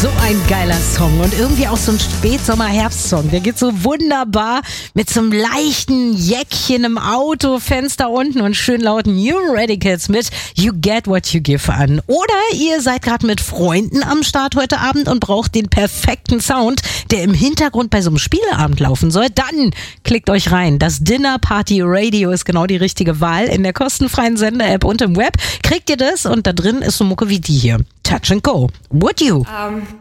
So ein geiler Song und irgendwie auch so ein Spätsommer-Herbst-Song. Der geht so wunderbar mit so einem leichten Jäckchen im Auto, Fenster unten und schön lauten New Radicals mit You Get What You Give an. Oder ihr seid gerade mit Freunden am Start heute Abend und braucht den perfekten Sound, der im Hintergrund bei so einem Spieleabend laufen soll. Dann klickt euch rein. Das Dinner Party Radio ist genau die richtige Wahl. In der kostenfreien Sender-App und im Web kriegt ihr das und da drin ist so Mucke wie die hier. Touch and Go. Would you?